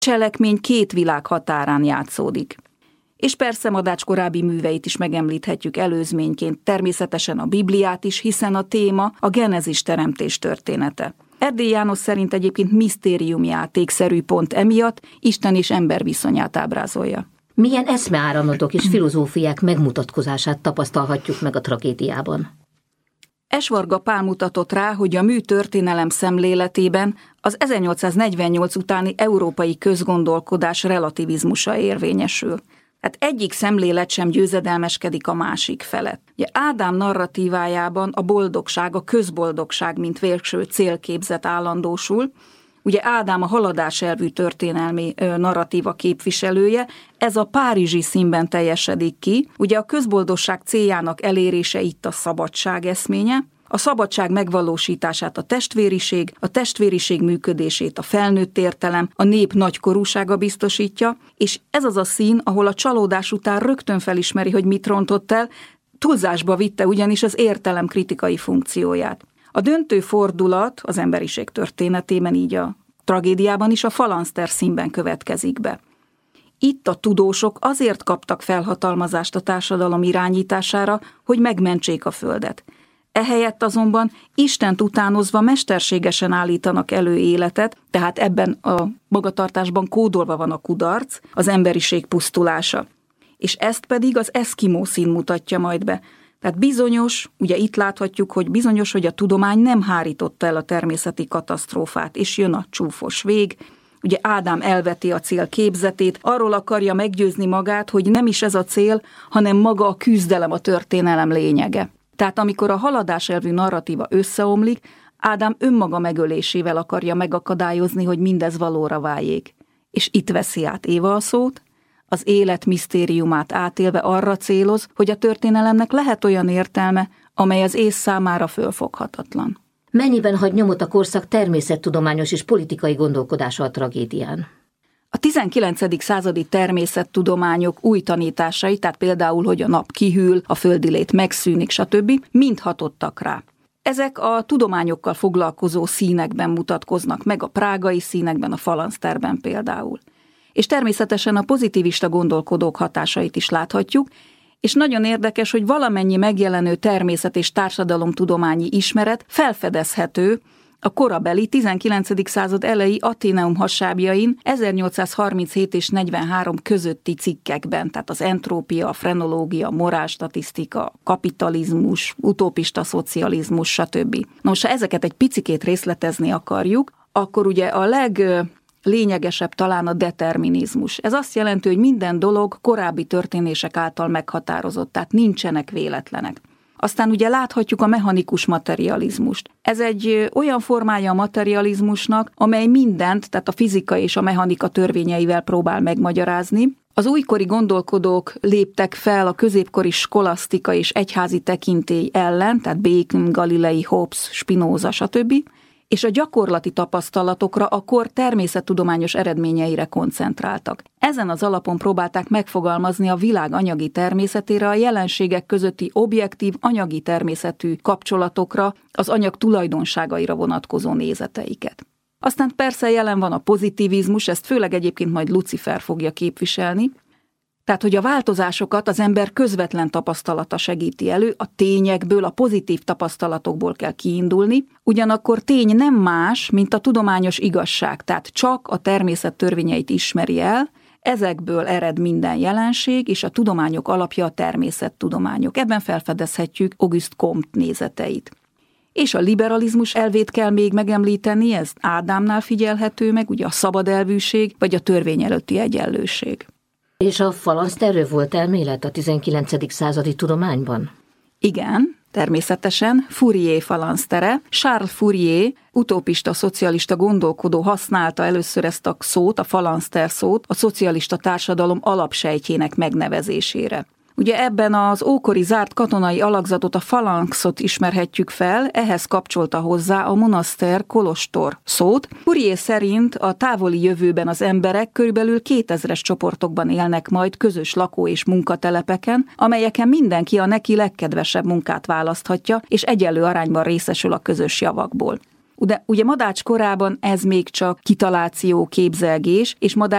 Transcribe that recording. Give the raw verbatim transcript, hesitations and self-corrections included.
cselekmény két világ határán játszódik. És persze Madács korábbi műveit is megemlíthetjük előzményként, természetesen a Bibliát is, hiszen a téma a Genezis teremtés története. Erdélyi János szerint egyébként misztériumjátékszerű pont emiatt Isten és ember viszonyát ábrázolja. Milyen eszmeáramlatok és filozófiák megmutatkozását tapasztalhatjuk meg a tragédiában? S. Varga Pál mutatott rá, hogy a mű történelem szemléletében az ezernyolcszáznegyvennyolc utáni európai közgondolkodás relativizmusa érvényesül. Hát egyik szemlélet sem győzedelmeskedik a másik felett. Ugye Ádám narratívájában a boldogság, a közboldogság, mint végső célképzet állandósul. Ugye Ádám a haladás elvű történelmi narratíva képviselője, ez a párizsi színben teljesedik ki. Ugye a közboldogság céljának elérése itt a szabadság eszménye, a szabadság megvalósítását a testvériség, a testvériség működését a felnőtt értelem, a nép nagykorúsága biztosítja, és ez az a szín, ahol a csalódás után rögtön felismeri, hogy mit rontott el, túlzásba vitte ugyanis az értelem kritikai funkcióját. A döntő fordulat az emberiség történetében, így a tragédiában is a falanszter színben következik be. Itt a tudósok azért kaptak felhatalmazást a társadalom irányítására, hogy megmentsék a földet. Ehelyett azonban Istent utánozva mesterségesen állítanak elő életet, tehát ebben a magatartásban kódolva van a kudarc, az emberiség pusztulása. És ezt pedig az eszkimó szín mutatja majd be. Tehát bizonyos, ugye itt láthatjuk, hogy bizonyos, hogy a tudomány nem hárította el a természeti katasztrófát, és jön a csúfos vég. Ugye Ádám elveti a cél képzetét, arról akarja meggyőzni magát, hogy nem is ez a cél, hanem maga a küzdelem a történelem lényege. Tehát amikor a haladás elvű narratíva összeomlik, Ádám önmaga megölésével akarja megakadályozni, hogy mindez valóra váljék. És itt veszi át Éva a szót, az élet misztériumát átélve arra céloz, hogy a történelemnek lehet olyan értelme, amely az ész számára fölfoghatatlan. Mennyiben hagy nyomot a korszak természettudományos és politikai gondolkodása a tragédián? A tizenkilencedik századi természettudományok új tanításai, tehát például, hogy a nap kihűl, a földi lét megszűnik, stb. Mind hatottak rá. Ezek a tudományokkal foglalkozó színekben mutatkoznak meg, a prágai színekben, a falanszterben például. És természetesen a pozitivista gondolkodók hatásait is láthatjuk, és nagyon érdekes, hogy valamennyi megjelenő természet- és társadalomtudományi ismeret felfedezhető a korabeli tizenkilencedik század elejé Athenaeum hasábjain ezernyolcszázharminchét és negyvenhárom közötti cikkekben, tehát az entrópia, a frenológia, a morálstatisztika, kapitalizmus, utópista szocializmus, stb. Nos, ha ezeket egy picikét részletezni akarjuk, akkor ugye a leglényegesebb talán a determinizmus. Ez azt jelenti, hogy minden dolog korábbi történések által meghatározott, tehát nincsenek véletlenek. Aztán ugye láthatjuk a mechanikus materializmust. Ez egy olyan formája a materializmusnak, amely mindent, tehát a fizika és a mechanika törvényeivel próbál megmagyarázni. Az újkori gondolkodók léptek fel a középkori skolasztika és egyházi tekintély ellen, tehát Bacon, Galilei, Hobbes, Spinoza, stb., és a gyakorlati tapasztalatokra, a kor természettudományos eredményeire koncentráltak. Ezen az alapon próbálták megfogalmazni a világ anyagi természetére, a jelenségek közötti objektív anyagi természetű kapcsolatokra, az anyag tulajdonságaira vonatkozó nézeteiket. Aztán persze jelen van a pozitivizmus, ezt főleg egyébként majd Lucifer fogja képviselni, tehát, hogy a változásokat az ember közvetlen tapasztalata segíti elő, a tényekből, a pozitív tapasztalatokból kell kiindulni, ugyanakkor tény nem más, mint a tudományos igazság, tehát csak a természet törvényeit ismeri el, ezekből ered minden jelenség, és a tudományok alapja a természettudományok. Ebben felfedezhetjük Auguste Comte nézeteit. És a liberalizmus elvét kell még megemlíteni, ez Ádámnál figyelhető meg, ugye a szabad elvűség, vagy a törvény előtti egyenlőség. És a falanszterről volt elmélet a tizenkilencedik századi tudományban? Igen, természetesen Fourier falansztere. Charles Fourier, utópista szocialista gondolkodó használta először ezt a szót, a falanszter szót, a szocialista társadalom alapsejtjének megnevezésére. Ugye ebben az ókori zárt katonai alakzatot, a falanxot ismerhetjük fel, ehhez kapcsolta hozzá a monaszter, kolostor szót. Fourier szerint a távoli jövőben az emberek körülbelül kétezres csoportokban élnek majd közös lakó- és munkatelepeken, amelyeken mindenki a neki legkedvesebb munkát választhatja, és egyenlő arányban részesül a közös javakból. De ugye Madács korában ez még csak kitaláció, képzelgés, és Madács